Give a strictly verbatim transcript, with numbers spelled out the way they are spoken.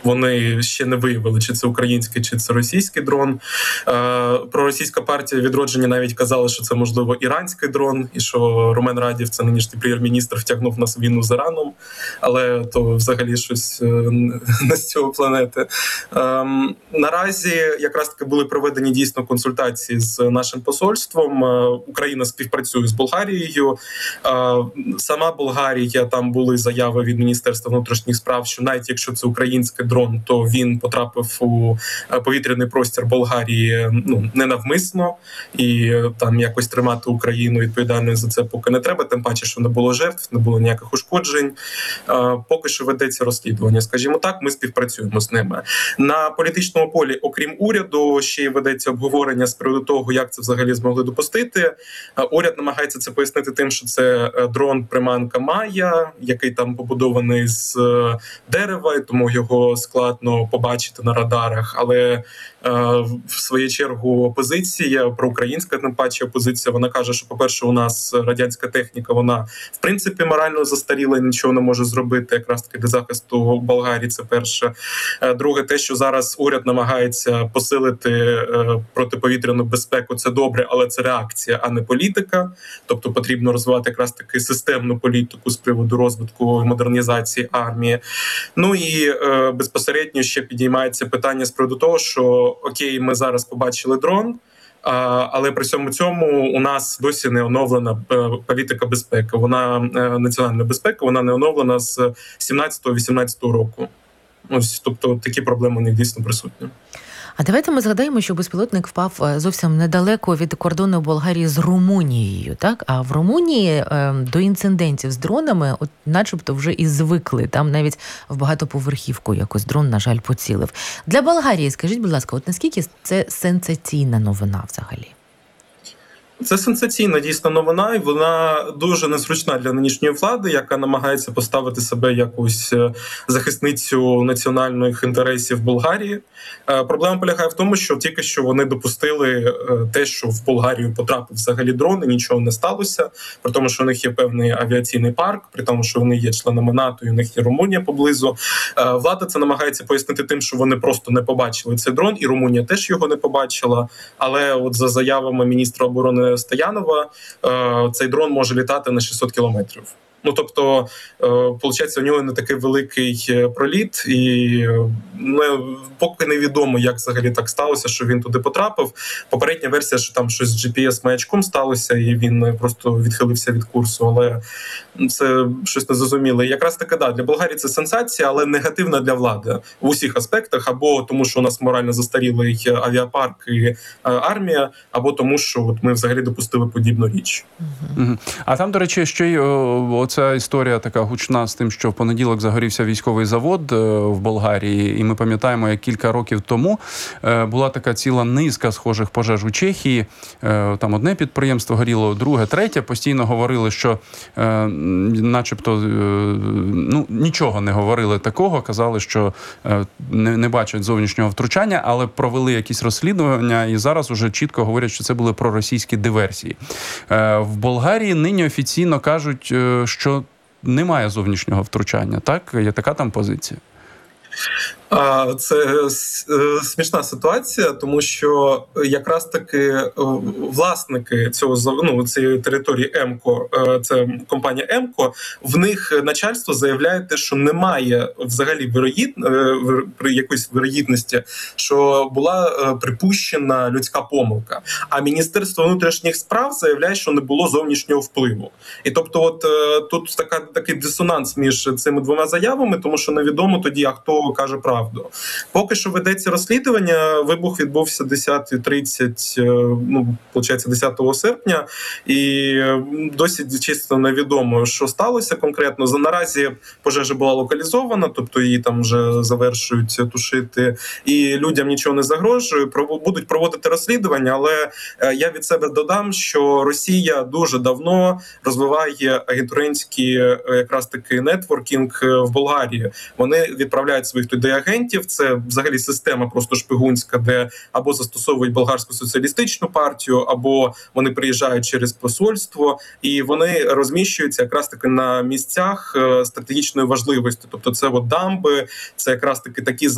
вони ще не виявили, чи це український, чи це російський дрон. Проросійська партія «Відродження» навіть казала, що це, можливо, іранський дрон, і що Румен Радів, це нинішній прем'єр-міністр, втягнув нас в війну з Іраном, але то взагалі щось не з цього планети. Наразі якраз таки були проведені дійсно консультації з нашим посольством. Україна співпрацює з Болгарією. Сама Болгарія, там були заяви від Міністерства внутрішніх справ, що навіть якщо це український дрон, то він потрапив у повітряний простір Болгарії, ну, ненавмисно, і там якось тримати Україну відповідальною за це поки не треба, тим паче, що не було жертв, не було ніяких ушкоджень. Поки що ведеться розслідування, скажімо так, ми співпрацюємо з ними. На політичному полі, окрім уряду, ще й ведеться обговорення з приводу того, як це взагалі змогли допустити. Уряд намагається це пояснити тим, що це дрон-приманка Майя, який там побудований з дерева, і тому його складно побачити на радарах. Але в свою чергу опозиція, проукраїнська, тим паче опозиція, вона каже, що, по-перше, у нас радянська техніка, вона в принципі морально застаріла і нічого не може зробити якраз таки для захисту Болгарії, це перше. Друге, те, що зараз уряд намагається посилити протиповітряну безпеку, це добре, але це реакція, а не політика. Тобто потрібно розвивати якраз таки системну політику з приводу розвитку і модернізації армії. Ну і безпосередньо ще підіймається питання з приводу того, що окей, ми зараз побачили дрон, але при всьому цьому у нас досі не оновлена політика безпеки. Вона національна безпека, вона не оновлена з сімнадцятого-вісімнадцятого року. Ось, тобто такі проблеми у них дійсно присутні. А давайте ми згадаємо, що безпілотник впав зовсім недалеко від кордону Болгарії з Румунією, так? А в Румунії е, до інцидентів з дронами от начебто вже і звикли. Там навіть в багатоповерхівку якось дрон, на жаль, поцілив. Для Болгарії, скажіть, будь ласка, от наскільки це сенсаційна новина взагалі? Це сенсаційна дійсно новина, і вона дуже незручна для нинішньої влади, яка намагається поставити себе якусь захисницю національних інтересів Болгарії. Проблема полягає в тому, що тільки що вони допустили те, що в Болгарію потрапив взагалі дрон, і нічого не сталося, при тому, що у них є певний авіаційний парк, при тому, що вони є членами НАТО, і у них є Румунія поблизу. Влада це намагається пояснити тим, що вони просто не побачили цей дрон, і Румунія теж його не побачила, але от за заявами міністра оборони Стоянова, цей дрон може літати на шістсот кілометрів. Ну, тобто, виходить, у нього не такий великий проліт, і не, поки невідомо, як взагалі так сталося, що він туди потрапив. Попередня версія, що там щось з джі пі ес-маячком сталося, і він просто відхилився від курсу, але це щось незрозуміле. І якраз таки, да, для Болгарії це сенсація, але негативна для влади в усіх аспектах, або тому, що у нас морально застарілий авіапарк і армія, або тому, що от ми взагалі допустили подібну річ. Угу. А там, до речі, ще й оця історія така гучна з тим, що в понеділок загорівся військовий завод в Болгарії, і ми пам'ятаємо, як кілька років тому була така ціла низка схожих пожеж у Чехії. Там одне підприємство горіло, друге, третє. Постійно говорили, що начебто ну, нічого не говорили такого, казали, що не, не бачать зовнішнього втручання, але провели якісь розслідування, і зараз уже чітко говорять, що це були проросійські диверсії. В Болгарії нині офіційно кажуть, що немає зовнішнього втручання, так? Є така там позиція? Це смішна ситуація, тому що якраз таки власники цього, ну, цієї території ЕМКО, це компанія ЕМКО, в них начальство заявляє те, що немає взагалі вироїд... якоїсь вироїдності, що була припущена людська помилка. А Міністерство внутрішніх справ заявляє, що не було зовнішнього впливу. І тобто от тут така, такий дисонанс між цими двома заявами, тому що невідомо тоді, а хто каже правду. Поки що ведеться розслідування, вибух відбувся десята тридцять, ну, виходить, десятого серпня, і досить чисто невідомо, що сталося конкретно. За наразі пожежа була локалізована, тобто її там вже завершують тушити, і людям нічого не загрожує, будуть проводити розслідування, але я від себе додам, що Росія дуже давно розвиває агентуринський якраз таки нетворкінг в Болгарії. Вони відправляють своїх туди агентів, це взагалі система просто шпигунська, де або застосовують болгарську соціалістичну партію, або вони приїжджають через посольство, і вони розміщуються якраз таки на місцях стратегічної важливості. Тобто це от дамби, це якраз таки такі